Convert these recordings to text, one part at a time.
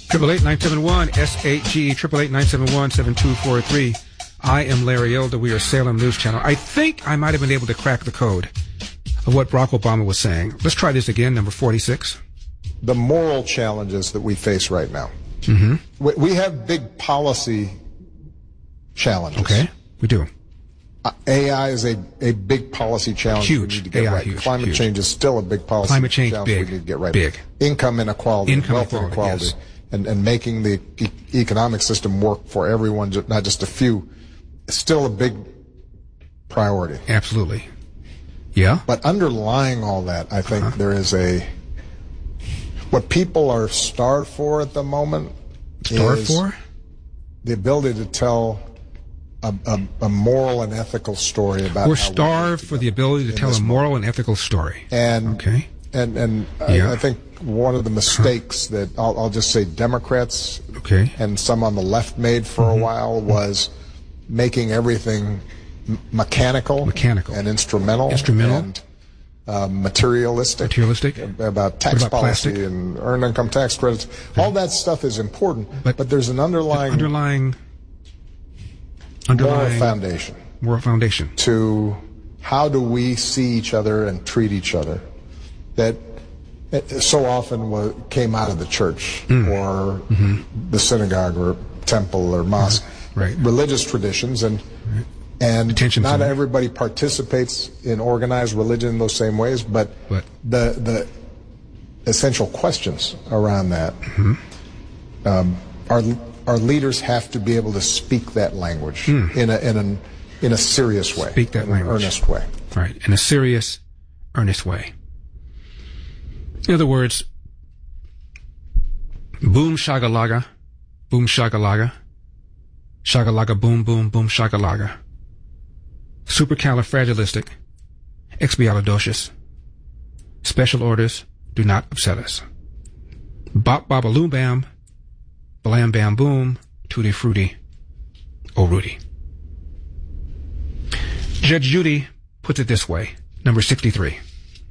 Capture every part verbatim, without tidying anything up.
Triple eight nine seven one S eight G triple eight nine seven one seven two four three. I am Larry Elder. We are Salem News Channel. I think I might have been able to crack the code of what Barack Obama was saying. Let's try this again. Number forty-six. The moral challenges that we face right now. Mm-hmm. We, we have big policy challenges. Okay, we do. Uh, A I is a, a big policy challenge. Huge. We need to get A I right. huge, Climate huge. change is still a big policy Climate change, challenge big, we need to get right. big. Income inequality, Income wealth inequality, inequality, yes. and, and making the e- economic system work for everyone, ju- not just a few, is still a big priority. Absolutely. Yeah. But underlying all that, I think uh-huh. there is a, what people are starved for at the moment Starved is for? the ability to tell a, a, a moral and ethical story about We're how starved we for the ability to tell a moral and ethical story. And okay. And and yeah. I, I think one of the mistakes that I'll, I'll just say Democrats okay. and some on the left made for mm-hmm. a while was making everything m- mechanical, mechanical, and instrumental, instrumental, and uh, materialistic. Materialistic about tax about policy plastic? and earned income tax credits. Okay. All that stuff is important, but, but there's an underlying underlying underlying moral foundation. Moral foundation to how do we see each other and treat each other that so often was, came out of the church mm. or mm-hmm. the synagogue or temple or mosque, right. religious traditions, and right. and Attention not to everybody participates in organized religion in those same ways, but what? the the essential questions around that, mm-hmm. um, our our leaders have to be able to speak that language mm. in a in an in a serious way, speak that in language, an earnest way, right? In a serious, earnest way. In other words, boom shagalaga, boom shagalaga, shagalaga boom boom boom shagalaga, supercalifragilistic, expialidocious. Special orders do not upset us. Bop babaloom bam, blam bam boom, tutti frutti, oh Rudy. Judge Judy puts it this way, number sixty-three.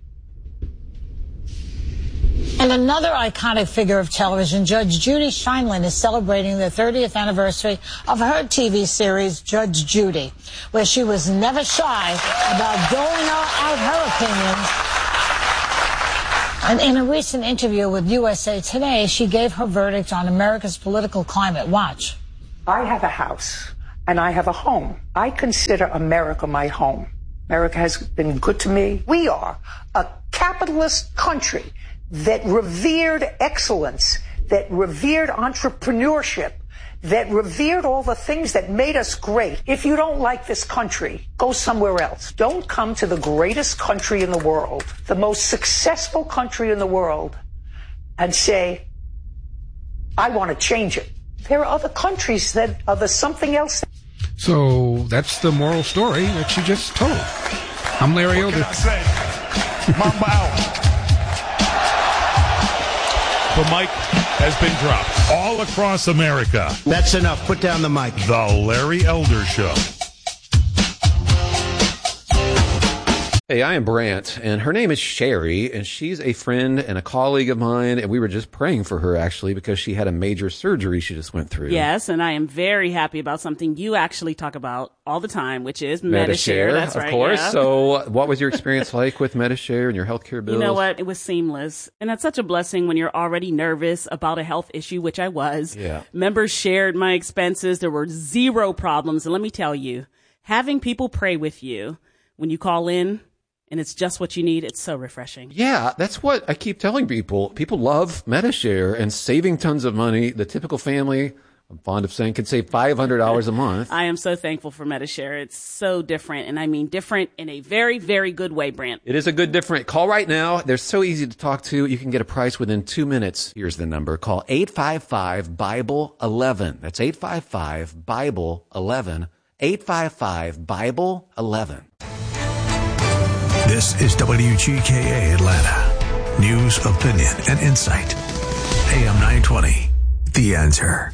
And another iconic figure of television, Judge Judy Sheindlin, is celebrating the thirtieth anniversary of her T V series, Judge Judy, where she was never shy about doling out her opinions. And in a recent interview with U S A Today, she gave her verdict on America's political climate. Watch. I have a house, and I have a home. I consider America my home. America has been good to me. We are a capitalist country that revered excellence, that revered entrepreneurship, that revered all the things that made us great. If you don't like this country, go somewhere else. Don't come to the greatest country in the world, the most successful country in the world, and say, I want to change it. There are other countries that are the something else. So that's the moral story that she just told. I'm Larry Elder. What can I say? Mamba out. The mic has been dropped all across America. That's enough. Put down the mic. The Larry Elder Show. Hey, I am Brant, and her name is Sherry, and she's a friend and a colleague of mine, and we were just praying for her, actually, because she had a major surgery she just went through. Yes, and I am very happy about something you actually talk about all the time, which is Medi-Share. That's of right, course. yeah. So what was your experience like with Medi-Share and your healthcare bills? You know what? It was seamless. And that's such a blessing when you're already nervous about a health issue, which I was. Yeah. Members shared my expenses. There were zero problems. And let me tell you, having people pray with you when you call in, and it's just what you need, it's so refreshing. Yeah, that's what I keep telling people. People love Medi-Share and saving tons of money. The typical family, I'm fond of saying, can save five hundred dollars a month. I am so thankful for Medi-Share. It's so different, and I mean different in a very, very good way, Brant. It is a good different. Call right now. They're so easy to talk to. You can get a price within two minutes. Here's the number. Call eight five five, Bible eleven. That's eight five five, Bible eleven. eight five five, Bible eleven. This is W G K A Atlanta. News, opinion, and insight. A M nine twenty, The Answer.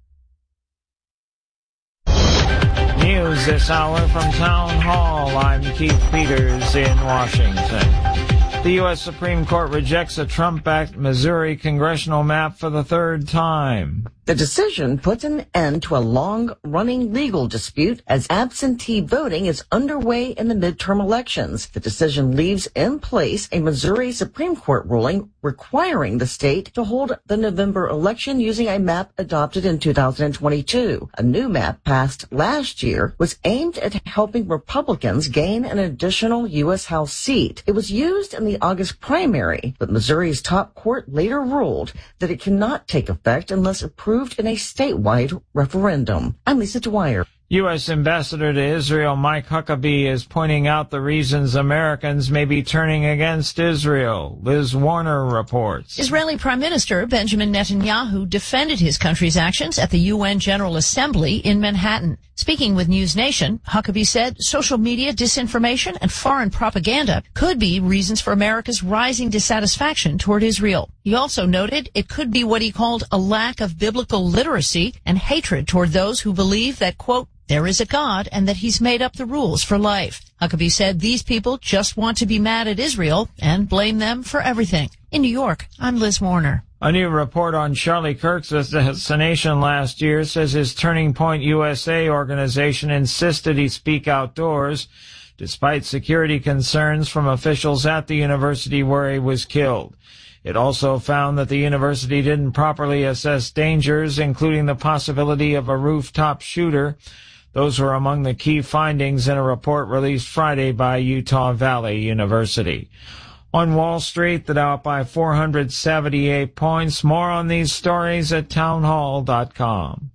News this hour from Town Hall. I'm Keith Peters in Washington. The U S Supreme Court rejects a Trump-backed Missouri congressional map for the third time. The decision puts an end to a long-running legal dispute as absentee voting is underway in the midterm elections. The decision leaves in place a Missouri Supreme Court ruling requiring the state to hold the November election using a map adopted in two thousand twenty-two. A new map passed last year was aimed at helping Republicans gain an additional U S House seat. It was used in the August primary, but Missouri's top court later ruled that it cannot take effect unless approved in a statewide referendum. I'm Lisa Dwyer. U S Ambassador to Israel Mike Huckabee is pointing out the reasons Americans may be turning against Israel. Liz Warner reports. Israeli Prime Minister Benjamin Netanyahu defended his country's actions at the U N General Assembly in Manhattan. Speaking with News Nation, Huckabee said social media disinformation and foreign propaganda could be reasons for America's rising dissatisfaction toward Israel. He also noted it could be what he called a lack of biblical literacy and hatred toward those who believe that, quote, there is a God and that he's made up the rules for life. Huckabee said these people just want to be mad at Israel and blame them for everything. In New York, I'm Liz Warner. A new report on Charlie Kirk's assassination last year says his Turning Point U S A organization insisted he speak outdoors, despite security concerns from officials at the university where he was killed. It also found that the university didn't properly assess dangers, including the possibility of a rooftop shooter. Those were among the key findings in a report released Friday by Utah Valley University. On Wall Street, the Dow up by four hundred seventy-eight points. More on these stories at townhall dot com.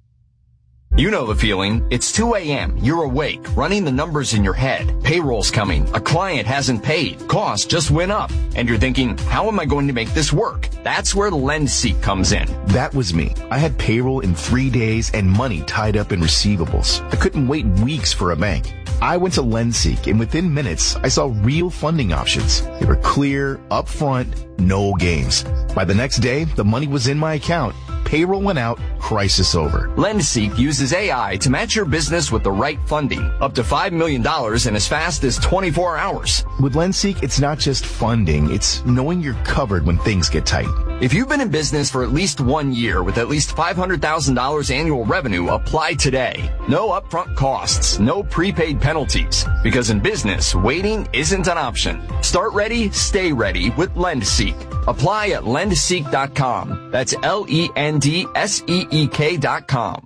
You know the feeling. It's two a.m. You're awake, running the numbers in your head. Payroll's coming. A client hasn't paid. Costs just went up. And you're thinking, how am I going to make this work? That's where LendSeek comes in. That was me. I had payroll in three days and money tied up in receivables. I couldn't wait weeks for a bank. I went to LendSeek, and within minutes, I saw real funding options. They were clear, upfront, no games. By the next day, the money was in my account. Payroll went out, crisis over. LendSeek uses A I to match your business with the right funding, up to five million dollars in as fast as twenty-four hours. With LendSeek, it's not just funding, it's knowing you're covered when things get tight. If you've been in business for at least one year with at least five hundred thousand dollars annual revenue, apply today. No upfront costs, no prepaid penalties. Because in business, waiting isn't an option. Start ready, stay ready with LendSeek. Apply at lend seek dot com. That's L E N D S E E K dot com.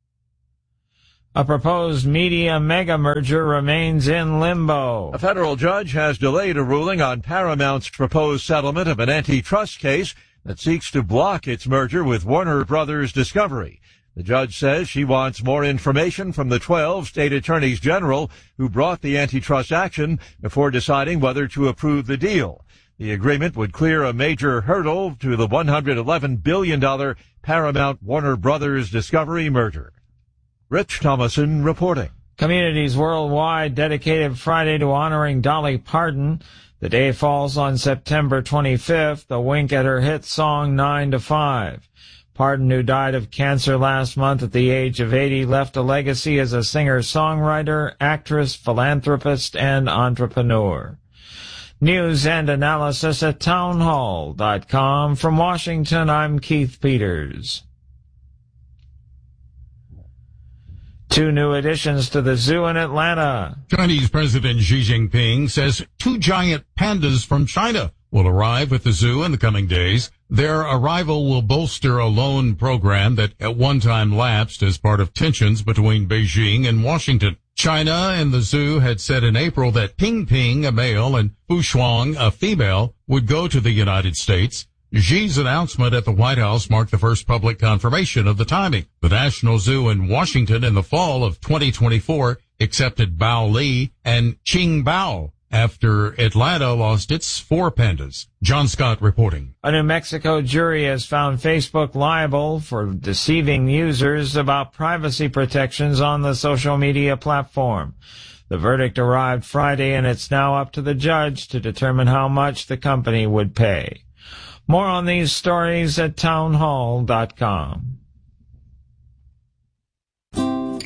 A proposed media mega merger remains in limbo. A federal judge has delayed a ruling on Paramount's proposed settlement of an antitrust case that seeks to block its merger with Warner Brothers Discovery. The judge says she wants more information from the twelve state attorneys general who brought the antitrust action before deciding whether to approve the deal. The agreement would clear a major hurdle to the one hundred eleven billion dollars Paramount-Warner Brothers Discovery merger. Rich Thomason reporting. Communities worldwide dedicated Friday to honoring Dolly Parton. The day falls on September twenty-fifth, a wink at her hit song nine to five. Parton, who died of cancer last month at the age of eighty, left a legacy as a singer-songwriter, actress, philanthropist, and entrepreneur. News and analysis at townhall dot com. From Washington, I'm Keith Peters. Two new additions to the zoo in Atlanta. Chinese President Xi Jinping says two giant pandas from China will arrive at the zoo in the coming days. Their arrival will bolster a loan program that at one time lapsed as part of tensions between Beijing and Washington. China and the zoo had said in April that Ping Ping, a male, and Fu Shuang, a female, would go to the United States. Xi's announcement at the White House marked the first public confirmation of the timing. The National Zoo in Washington in the fall of twenty twenty-four accepted Bao Li and Qing Bao after Atlanta lost its four pandas. John Scott reporting. A New Mexico jury has found Facebook liable for deceiving users about privacy protections on the social media platform. The verdict arrived Friday, and it's now up to the judge to determine how much the company would pay. More on these stories at townhall dot com.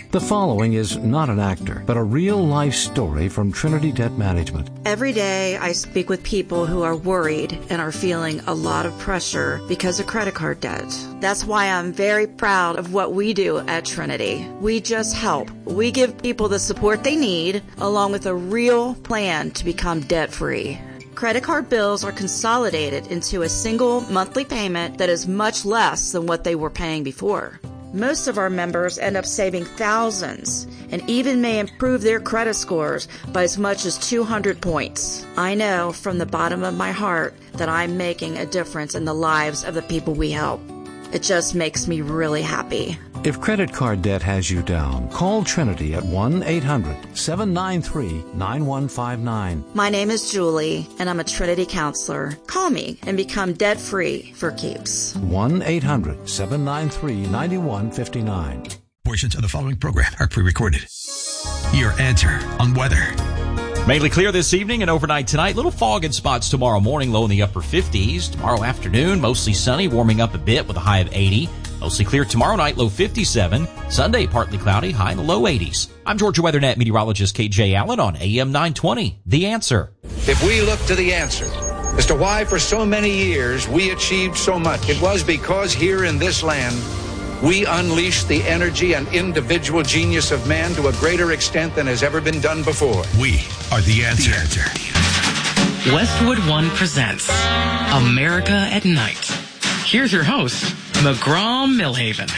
The following is not an actor, but a real-life story from Trinity Debt Management. Every day I speak with people who are worried and are feeling a lot of pressure because of credit card debt. That's why I'm very proud of what we do at Trinity. We just help. We give people the support they need, along with a real plan to become debt-free. Credit card bills are consolidated into a single monthly payment that is much less than what they were paying before. Most of our members end up saving thousands and even may improve their credit scores by as much as two hundred points. I know from the bottom of my heart that I'm making a difference in the lives of the people we help. It just makes me really happy. If credit card debt has you down, call Trinity at one eight hundred seven nine three nine one five nine. My name is Julie, and I'm a Trinity counselor. Call me and become debt-free for keeps. one eight hundred seven nine three nine one five nine. Portions of the following program are pre-recorded. Your answer on weather. Mainly clear this evening and overnight tonight. Little fog in spots tomorrow morning, low in the upper fifties. Tomorrow afternoon, mostly sunny, warming up a bit with a high of eighty. Mostly clear tomorrow night, low fifty-seven. Sunday, partly cloudy, high in the low eighties. I'm Georgia WeatherNet meteorologist K J Allen on A M nine twenty. The Answer. If we look to the answer as to why for so many years we achieved so much, it was because here in this land we unleashed the energy and individual genius of man to a greater extent than has ever been done before. We are the answer. The answer. Westwood One presents America at Night. Here's your host, McGraw Millhaven.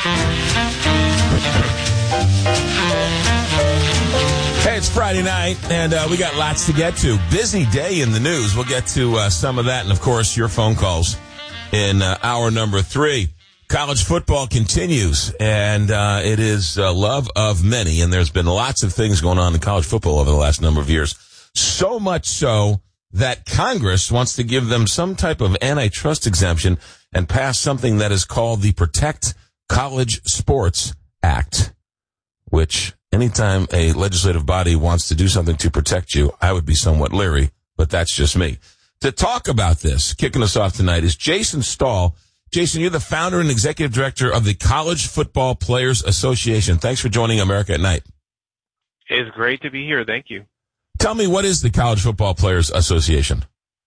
Hey, it's Friday night, and uh, we got lots to get to. Busy day in the news. We'll get to uh, some of that, and, of course, your phone calls in uh, hour number three. College football continues, and uh, it is uh, love of many, and there's been lots of things going on in college football over the last number of years. So much so that Congress wants to give them some type of antitrust exemption and pass something that is called the Protect College Sports Act, which anytime a legislative body wants to do something to protect you, I would be somewhat leery, but that's just me. To talk about this, kicking us off tonight, is Jason Stahl. Jason, you're the founder and executive director of the College Football Players Association. Thanks for joining America at Night. It's great to be here. Thank you. Tell me, what is the College Football Players Association?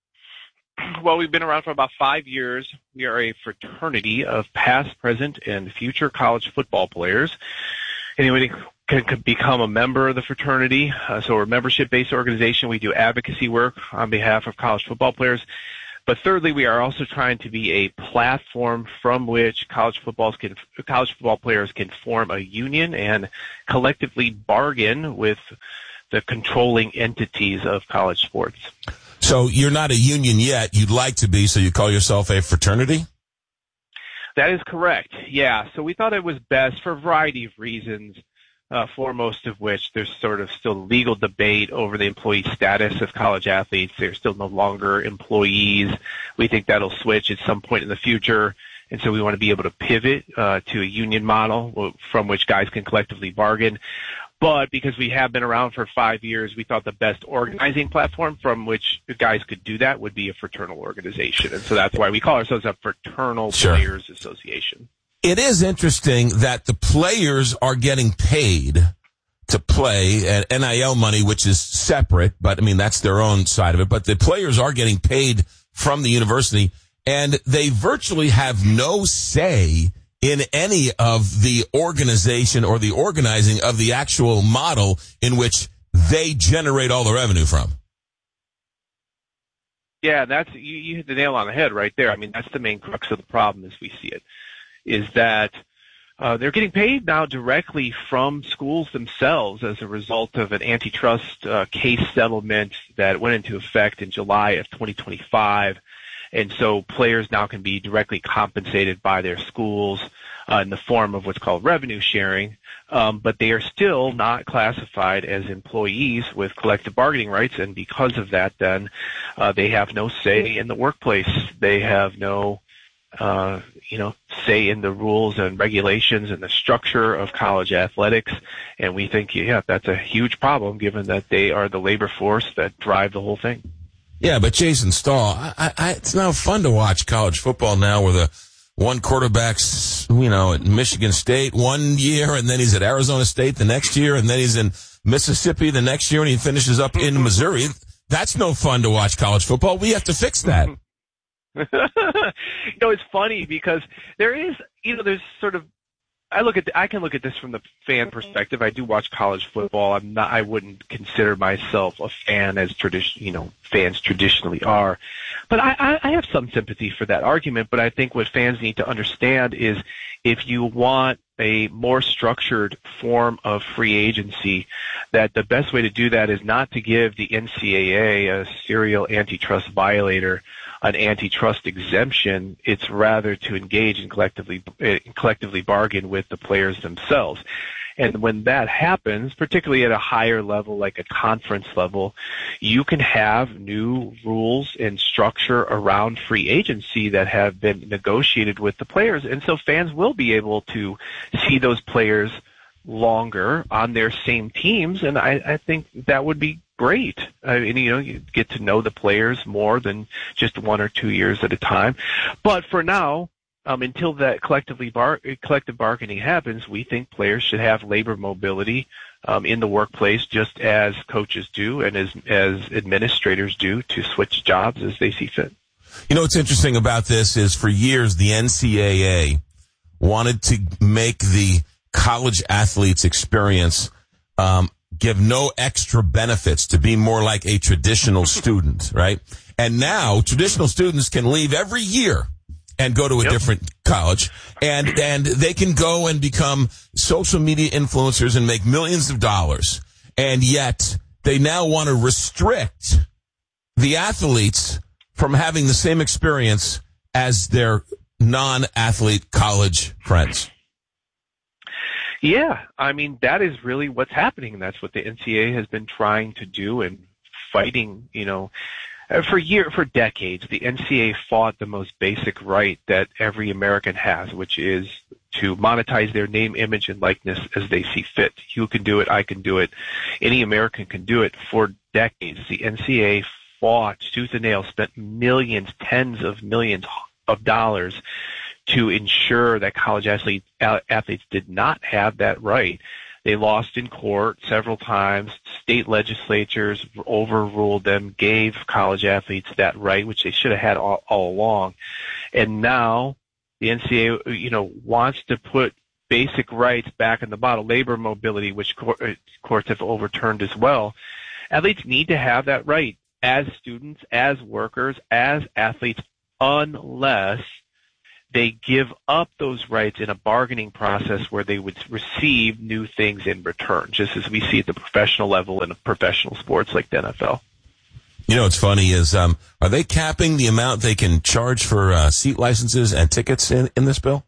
Well, we've been around for about five years. We are a fraternity of past, present, and future college football players. Anybody can, can become a member of the fraternity. Uh, so we're a membership-based organization. We do advocacy work on behalf of college football players. But thirdly, we are also trying to be a platform from which college footballs can, college football players can form a union and collectively bargain with the controlling entities of college sports. So you're not a union yet. You'd like to be, so you call yourself a fraternity? That is correct. Yeah. So we thought it was best for a variety of reasons. Uh, foremost of which there's sort of still legal debate over the employee status of college athletes. They're still no longer employees. We think that'll switch at some point in the future. And so we want to be able to pivot uh, to a union model from which guys can collectively bargain. But because we have been around for five years, we thought the best organizing platform from which guys could do that would be a fraternal organization. And so that's why we call ourselves a Fraternal Sure. Players Association. It is interesting that the players are getting paid to play at N I L money, which is separate, but I mean, that's their own side of it. But the players are getting paid from the university, and they virtually have no say in any of the organization or the organizing of the actual model in which they generate all the revenue from. Yeah, that's you, you hit the nail on the head right there. I mean, that's the main crux of the problem as we see it, is that uh, they're getting paid now directly from schools themselves as a result of an antitrust uh, case settlement that went into effect in July of twenty twenty-five. And so players now can be directly compensated by their schools uh, in the form of what's called revenue sharing, um, but they are still not classified as employees with collective bargaining rights, and because of that, then uh, they have no say in the workplace. They have no, uh, you know, say in the rules and regulations and the structure of college athletics, and we think, yeah, that's a huge problem given that they are the labor force that drive the whole thing. Yeah, but Jason Stahl, I, I, it's now fun to watch college football now where the one quarterback's, you know, at Michigan State one year, and then he's at Arizona State the next year, and then he's in Mississippi the next year, and he finishes up in Missouri. That's no fun to watch college football. We have to fix that. You know, it's funny because there is, you know, there's sort of, I look at, the, I can look at this from the fan perspective. I do watch college football. I'm not, I wouldn't consider myself a fan as tradition, you know, fans traditionally are. But I, I, I have some sympathy for that argument. But I think what fans need to understand is if you want a more structured form of free agency, that the best way to do that is not to give the N C double A, a serial antitrust violator, an antitrust exemption. It's rather to engage and collectively uh, collectively bargain with the players themselves. And when that happens, particularly at a higher level, like a conference level, you can have new rules and structure around free agency that have been negotiated with the players. And so fans will be able to see those players longer on their same teams. And I, I think that would be great. I mean, you know, you get to know the players more than just one or two years at a time. But for now, um, until that collectively bar- collective bargaining happens, we think players should have labor mobility um, in the workplace, just as coaches do and as as administrators do, to switch jobs as they see fit. You know what's interesting about this is for years the N C double A wanted to make the college athletes' experience um, give no extra benefits, to be more like a traditional student, right? And now traditional students can leave every year and go to a yep. different college, and and they can go and become social media influencers and make millions of dollars. And yet they now want to restrict the athletes from having the same experience as their non-athlete college friends. Yeah, I mean, that is really what's happening, and that's what the N C double A has been trying to do and fighting, you know. For year, for decades, the N C double A fought the most basic right that every American has, which is to monetize their name, image, and likeness as they see fit. You can do it, I can do it, any American can do it. For decades, the N C double A fought tooth and nail, spent millions, tens of millions of dollars to ensure that college athletes, athletes did not have that right. They lost in court several times. State legislatures overruled them, gave college athletes that right, which they should have had all, all along. And now the N C double A, you know, wants to put basic rights back in the bottle, labor mobility, which courts have overturned as well. Athletes need to have that right as students, as workers, as athletes, unless they give up those rights in a bargaining process where they would receive new things in return, just as we see at the professional level in professional sports like the N F L. You know what's funny is, um, are they capping the amount they can charge for uh, seat licenses and tickets in, in this bill?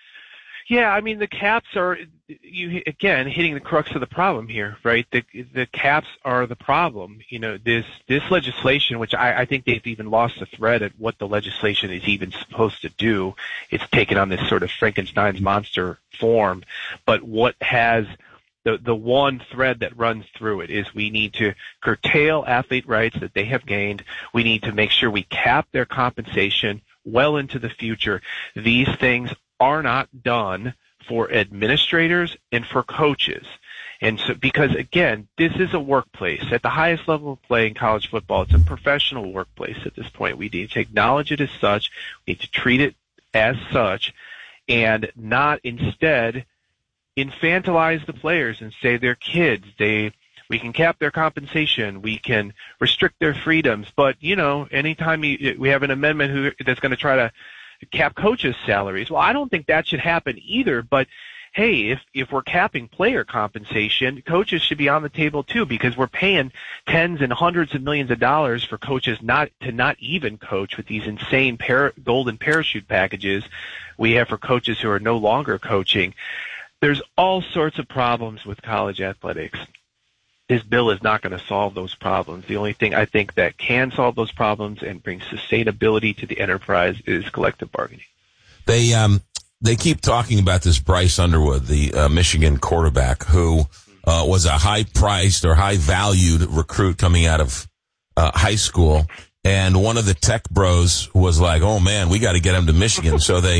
Yeah, I mean, the caps are, you again, hitting the crux of the problem here, right? The the caps are the problem. You know, this this legislation, which I, I think they've even lost the thread at what the legislation is even supposed to do. It's taken on this sort of Frankenstein's monster form. But what has the the one thread that runs through it is we need to curtail athlete rights that they have gained. We need to make sure we cap their compensation well into the future. These things are not done for administrators and for coaches. And so, because again, this is a workplace. At the highest level of play in college football, it's a professional workplace at this point. We need to acknowledge it as such. We need to treat it as such and not instead infantilize the players and say they're kids. They, we can cap their compensation. We can restrict their freedoms. But, you know, anytime you, we have an amendment who, that's going to try to cap coaches' salaries. Well, I don't think that should happen either, but hey, if if we're capping player compensation, coaches should be on the table too, because we're paying tens and hundreds of millions of dollars for coaches not to not even coach with these insane para, golden parachute packages we have for coaches who are no longer coaching. There's all sorts of problems with college athletics. This bill is not going to solve those problems. The only thing I think that can solve those problems and bring sustainability to the enterprise is collective bargaining. They um they keep talking about this Bryce Underwood, the uh, Michigan quarterback, who uh, was a high-priced or high-valued recruit coming out of uh, high school. And one of the tech bros was like, "Oh man, we got to get him to Michigan." So they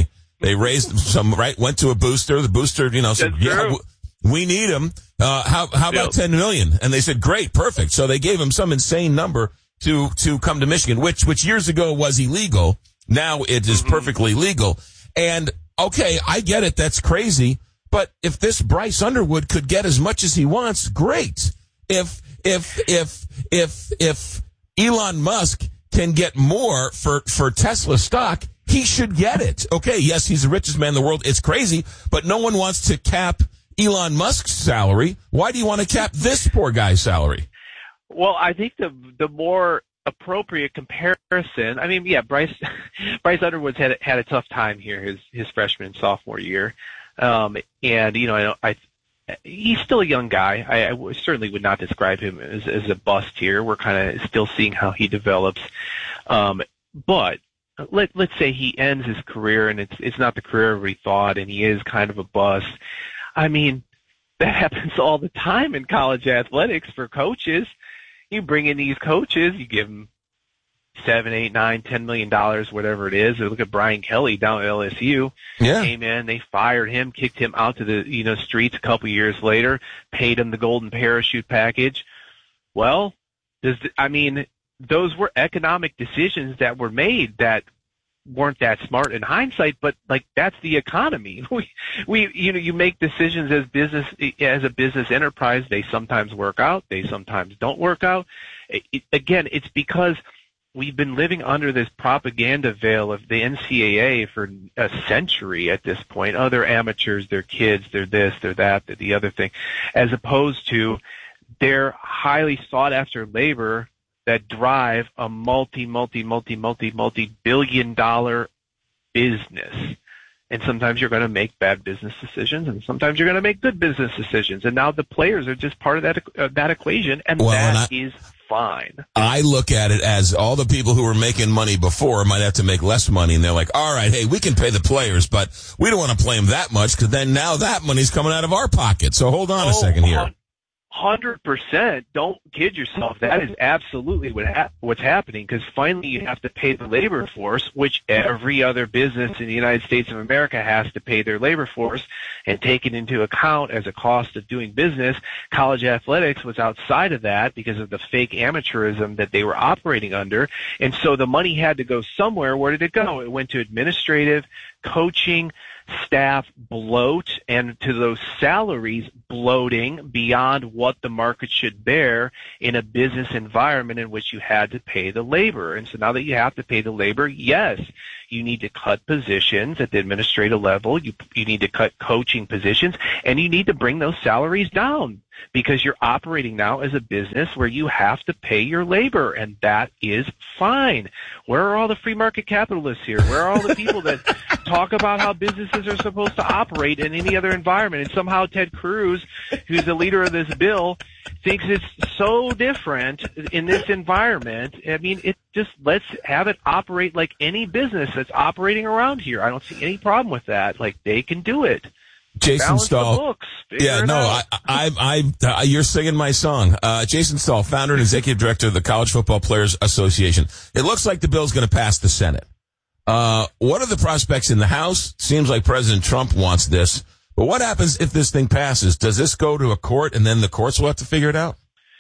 They raised some, right, went to a booster. The booster, you know, said, That's yeah, true. w- we need him. Uh, how, how about Yep. ten million? And they said, great, perfect. So they gave him some insane number to, to come to Michigan, which, which years ago was illegal. Now it is Mm-hmm. perfectly legal. And okay, I get it. That's crazy. But if this Bryce Underwood could get as much as he wants, great. If, if, if, if, if Elon Musk can get more for, for Tesla stock, he should get it. Okay, yes, he's the richest man in the world. It's crazy, but no one wants to cap Elon Musk's salary. Why do you want to cap this poor guy's salary? Well, I think the the more appropriate comparison. I mean, yeah, Bryce Bryce Underwood's had had a tough time here his his freshman and sophomore year, um, and you know, I, I he's still a young guy. I, I certainly would not describe him as, as a bust here. We're kind of still seeing how he develops, um, but. Let, let's say he ends his career and it's it's not the career everybody thought and he is kind of a bust. I mean, that happens all the time in college athletics for coaches. You bring in these coaches, you give them seven, eight, nine, ten million dollars, whatever it is. Look at Brian Kelly down at L S U. Yeah. Came in, they fired him, kicked him out to the you know streets a couple years later, paid him the golden parachute package. Well, does the, I mean. Those were economic decisions that were made that weren't that smart in hindsight, but like that's the economy. We, we, you know, you make decisions as business, as a business enterprise. They sometimes work out. They sometimes don't work out. It, it, again, it's because we've been living under this propaganda veil of the N C double A for a century at this point. Oh, they're amateurs. They're kids. They're this, they're that, they're the other thing, as opposed to they're highly sought after labor that drive a multi, multi, multi, multi, multi-billion dollar business. And sometimes you're going to make bad business decisions, and sometimes you're going to make good business decisions. And now the players are just part of that uh, that equation, and well, that and I, is fine. I look at it as all the people who were making money before might have to make less money, and they're like, all right, hey, we can pay the players, but we don't want to play them that much because then now that money's coming out of our pocket. So hold on oh, a second here. Hundred percent. Don't kid yourself. That is absolutely what ha- what's happening. Because finally, you have to pay the labor force, which every other business in the United States of America has to pay their labor force and take it into account as a cost of doing business. College athletics was outside of that because of the fake amateurism that they were operating under, and so the money had to go somewhere. Where did it go? It went to administrative, coaching, staff bloat, and to those salaries bloating beyond what the market should bear in a business environment in which you had to pay the labor. And so now that you have to pay the labor, yes, you need to cut positions at the administrative level, you you need to cut coaching positions, and you need to bring those salaries down because you're operating now as a business where you have to pay your labor, and that is fine. Where are all the free market capitalists here? Where are all the people that talk about how businesses are supposed to operate in any other environment? And somehow Ted Cruz, who's the leader of this bill, thinks it's so different in this environment. I mean, it just let's have it operate like any business that's operating around here. I don't see any problem with that. Like, they can do it. Jason Balance Stahl. the books. Figure Yeah, it no, out. I, I, I, uh, you're singing my song. Uh, Jason Stahl, founder and executive director of the College Football Players Association. It looks like the bill's going to pass the Senate. Uh, what are the prospects in the House? Seems like President Trump wants this. But what happens if this thing passes? Does this go to a court and then the courts will have to figure it out?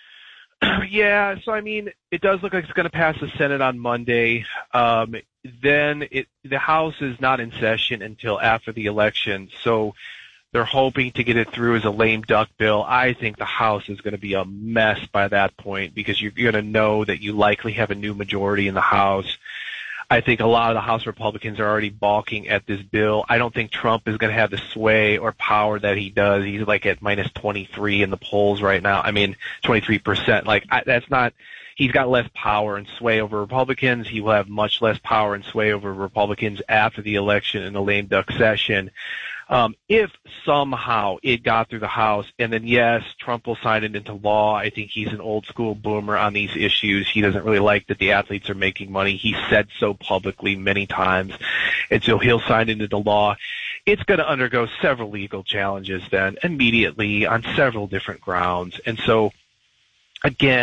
Yeah, so I mean, it does look like it's going to pass the Senate on Monday. Um, then it, the House is not in session until after the election, so they're hoping to get it through as a lame duck bill. I think the House is going to be a mess by that point because you're going to know that you likely have a new majority in the House. I think a lot of the House Republicans are already balking at this bill. I don't think Trump is going to have the sway or power that he does. He's like at minus twenty-three in the polls right now. I mean, twenty-three percent. Like, I, that's not, he's got less power and sway over Republicans. He will have much less power and sway over Republicans after the election in the lame duck session. Um, if somehow it got through the House, and then yes, Trump will sign it into law. I think he's an old school boomer on these issues. He doesn't really like that the athletes are making money. He said so publicly many times, and so he'll sign it into law. It's going to undergo several legal challenges then immediately on several different grounds. And so, again,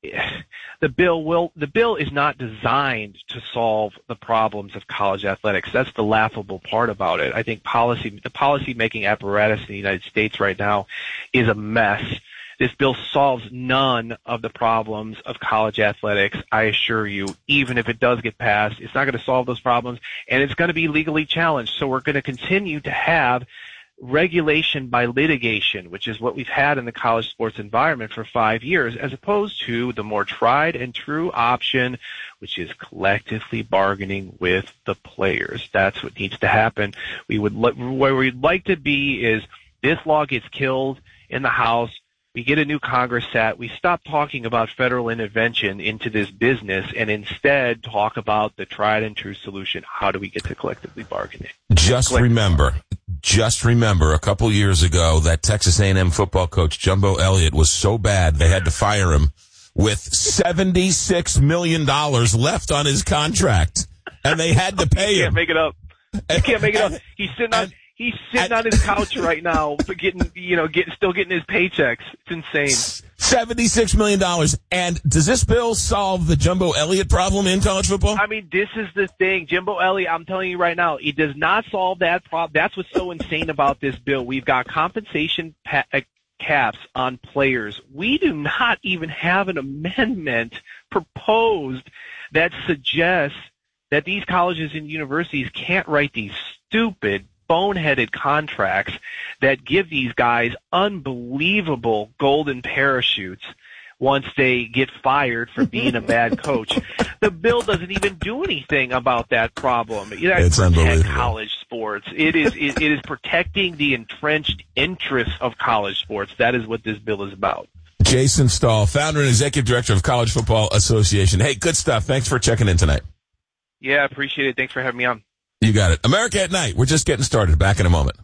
the bill will the bill is not designed to solve the problems of college athletics. That's the laughable part about it. I think policy the policy making apparatus in the United States right now is a mess. This bill solves none of the problems of college athletics, I assure you. Even if it does get passed, it's not going to solve those problems, and it's going to be legally challenged. So we're going to continue to have regulation by litigation, which is what we've had in the college sports environment for five years, as opposed to the more tried and true option, which is collectively bargaining with the players. That's what needs to happen. We would where we'd like to be is this law gets killed in the House. We get a new Congress set. We stop talking about federal intervention into this business and instead talk about the tried and true solution. How do we get to collectively bargaining? Just remember, just remember a couple years ago that Texas A and M football coach Jumbo Elliott was so bad they had to fire him with seventy-six million dollars left on his contract, and they had to pay him. You can't make it up. You can't make it up. He's sitting on... He's sitting on his couch right now, for getting, you know, getting, still getting his paychecks. It's insane. seventy-six million dollars. And does this bill solve the Jumbo Elliott problem in college football? I mean, this is the thing. Jumbo Elliott, I'm telling you right now, it does not solve that problem. That's what's so insane about this bill. We've got compensation pa- caps on players. We do not even have an amendment proposed that suggests that these colleges and universities can't write these stupid, boneheaded contracts that give these guys unbelievable golden parachutes once they get fired for being a bad coach. The bill doesn't even do anything about that problem. It it's protect unbelievable. College sports. It is it, it is protecting the entrenched interests of college sports. That is what this bill is about. Jason Stahl, founder and executive director of College Football Association. Hey, good stuff. Thanks for checking in tonight. Yeah, I appreciate it. Thanks for having me on. You got it. America at Night. We're just getting started. Back in a moment.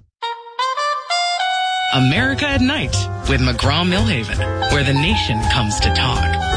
America at Night with McGraw-Millhaven, where the nation comes to talk.